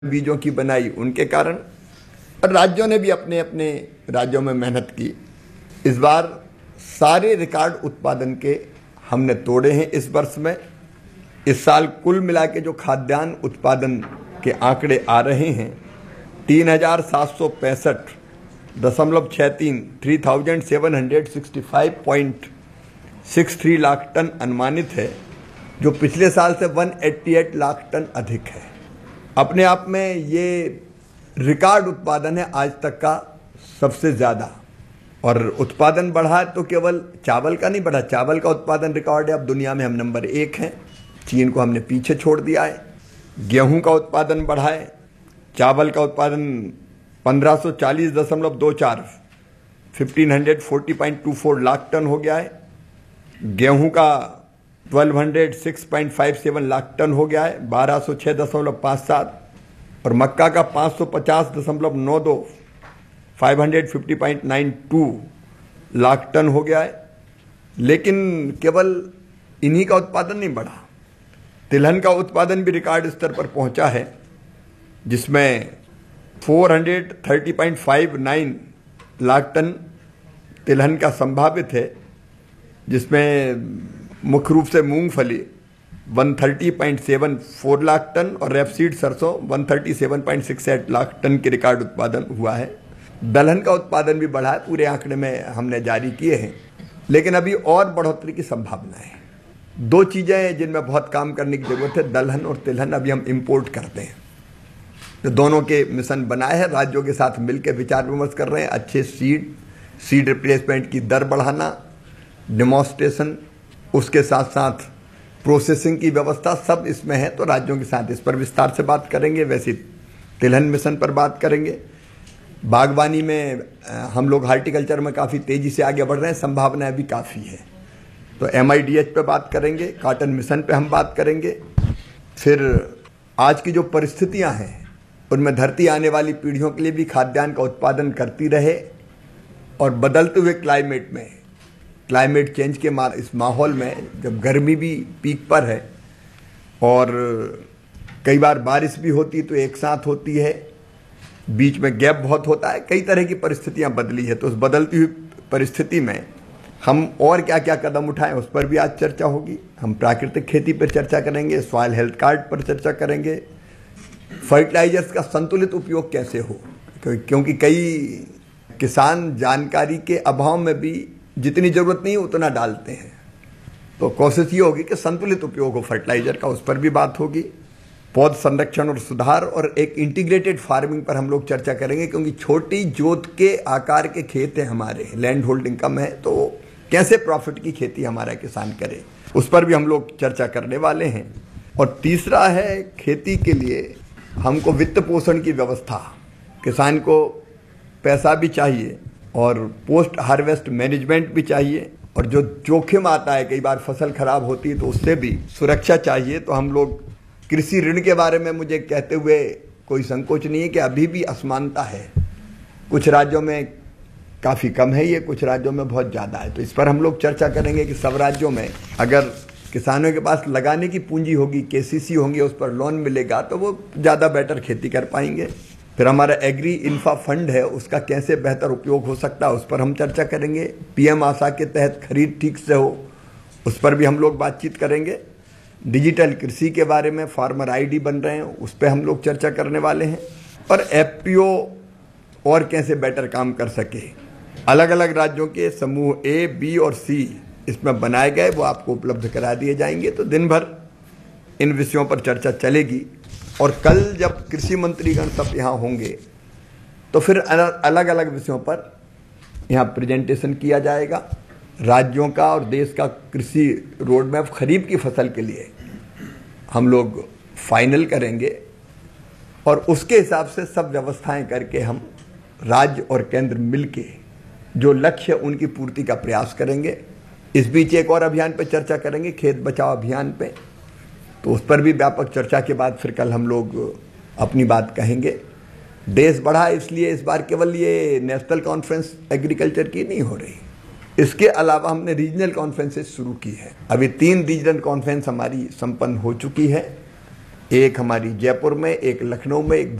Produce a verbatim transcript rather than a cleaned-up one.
बीजों की बनाई उनके कारण, और राज्यों ने भी अपने अपने राज्यों में मेहनत की। इस बार सारे रिकॉर्ड उत्पादन के हमने तोड़े हैं इस वर्ष में। इस साल कुल मिला के जो खाद्यान्न उत्पादन के आंकड़े आ रहे हैं तीन हजार सात सौ पैंसठ दशमलव छः तीन three thousand seven hundred sixty five point six three lakh ton अनुमानित है, जो पिछले साल से एक सौ अट्ठासी लाख टन अधिक है। अपने आप में ये रिकॉर्ड उत्पादन है आज तक का सबसे ज़्यादा। और उत्पादन बढ़ा तो केवल चावल का नहीं बढ़ा, चावल का उत्पादन रिकॉर्ड है, अब दुनिया में हम नंबर एक हैं, चीन को हमने पीछे छोड़ दिया है। गेहूं का उत्पादन बढ़ा है, चावल का उत्पादन पंद्रह सौ चालीस दशमलव दो चार fifteen hundred forty point two four lakh ton हो गया है। गेहूं का twelve hundred six point five seven lakh ton हो गया है, बारह सौ छः दशमलव पाँच सात। और मक्का का पाँच सौ पचास दशमलव नौ दो five hundred fifty point nine to lakh ton हो गया है। लेकिन केवल इन्हीं का उत्पादन नहीं बढ़ा, तिलहन का उत्पादन भी रिकॉर्ड स्तर पर पहुंचा है, जिसमें चार सौ तीस point five nine lakh ton तिलहन का संभावित है, जिसमें मुख्य रूप से मूंगफली एक सौ तीस point seven four lakh ton और रेपसीड सरसों एक सौ सैंतीस point six eight lakh ton के रिकॉर्ड उत्पादन हुआ है। दलहन का उत्पादन भी बढ़ा है, पूरे आंकड़े में हमने जारी किए हैं, लेकिन अभी और बढ़ोतरी की संभावना है। दो चीज़ें हैं जिनमें बहुत काम करने की जरूरत है, दलहन और तिलहन अभी हम इंपोर्ट करते हैं, तो दोनों के मिशन बनाए हैं, राज्यों के साथ मिलकर विचार विमर्श कर रहे हैं। अच्छे सीड सीड रिप्लेसमेंट की दर बढ़ाना, डेमोन्स्ट्रेशन, उसके साथ साथ प्रोसेसिंग की व्यवस्था, सब इसमें है। तो राज्यों के साथ इस पर विस्तार से बात करेंगे। वैसे तिलहन मिशन पर बात करेंगे। बागवानी में हम लोग हार्टिकल्चर में काफ़ी तेज़ी से आगे बढ़ रहे हैं, संभावनाएं भी काफ़ी है, तो एम आई डी एच पे बात करेंगे। कॉटन मिशन पे हम बात करेंगे। फिर आज की जो परिस्थितियां हैं उनमें धरती आने वाली पीढ़ियों के लिए भी खाद्यान्न का उत्पादन करती रहे, और बदलते हुए क्लाइमेट में, क्लाइमेट चेंज के इस माहौल में जब गर्मी भी पीक पर है और कई बार बारिश भी होती तो एक साथ होती है, बीच में गैप बहुत होता है, कई तरह की परिस्थितियां बदली है। तो उस बदलती हुई परिस्थिति में हम और क्या क्या कदम उठाएं उस पर भी आज चर्चा होगी। हम प्राकृतिक खेती पर चर्चा करेंगे, सॉइल हेल्थ कार्ड पर चर्चा करेंगे, फर्टिलाइजर्स का संतुलित उपयोग कैसे हो, क्योंकि कई किसान जानकारी के अभाव में भी जितनी जरूरत नहीं उतना डालते हैं। तो कोशिश ये होगी कि संतुलित उपयोग हो फर्टिलाइजर का, उस पर भी बात होगी। पौध संरक्षण और सुधार और एक इंटीग्रेटेड फार्मिंग पर हम लोग चर्चा करेंगे, क्योंकि छोटी जोत के आकार के खेत हैं हमारे, लैंड होल्डिंग कम है, तो कैसे प्रॉफिट की खेती हमारा किसान करे, उस पर भी हम लोग चर्चा करने वाले हैं। और तीसरा है खेती के लिए हमको वित्त पोषण की व्यवस्था, किसान को पैसा भी चाहिए और पोस्ट हार्वेस्ट मैनेजमेंट भी चाहिए, और जो जोखिम आता है, कई बार फसल खराब होती है तो उससे भी सुरक्षा चाहिए। तो हम लोग कृषि ऋण के बारे में मुझे कहते हुए कोई संकोच नहीं है कि अभी भी असमानता है, कुछ राज्यों में काफ़ी कम है ये, कुछ राज्यों में बहुत ज़्यादा है। तो इस पर हम लोग चर्चा करेंगे कि सब राज्यों में अगर किसानों के पास लगाने की पूंजी होगी, के सी सी होंगे, उस पर लोन मिलेगा तो वो ज़्यादा बेटर खेती कर पाएंगे। फिर हमारा एग्री इन्फा फंड है, उसका कैसे बेहतर उपयोग हो सकता है उस पर हम चर्चा करेंगे। पी एम आशा के तहत खरीद ठीक से हो, उस पर भी हम लोग बातचीत करेंगे। डिजिटल कृषि के बारे में फार्मर आई डी बन रहे हैं, उस पर हम लोग चर्चा करने वाले हैं। और एफ पी ओ और कैसे बेटर काम कर सके, अलग अलग राज्यों के समूह ए, बी और सी इसमें बनाए गए, वो आपको उपलब्ध करा दिए जाएंगे। तो दिन भर इन विषयों पर चर्चा चलेगी। और कल जब कृषि मंत्रीगण सब यहाँ होंगे तो फिर अलग अलग विषयों पर यहाँ प्रेजेंटेशन किया जाएगा। राज्यों का और देश का कृषि रोड मैप खरीफ की फसल के लिए हम लोग फाइनल करेंगे, और उसके हिसाब से सब व्यवस्थाएं करके हम राज्य और केंद्र मिलके जो लक्ष्य उनकी पूर्ति का प्रयास करेंगे। इस बीच एक और अभियान पर चर्चा करेंगे, खेत बचाओ अभियान पे, तो उस पर भी व्यापक चर्चा के बाद फिर कल हम लोग अपनी बात कहेंगे। देश बढ़ा इसलिए इस बार केवल ये नेशनल कॉन्फ्रेंस एग्रीकल्चर की नहीं हो रही, इसके अलावा हमने रीजनल कॉन्फ्रेंसेस शुरू की है। अभी तीन रीजनल कॉन्फ्रेंस हमारी संपन्न हो चुकी है, एक हमारी जयपुर में, एक लखनऊ में, एक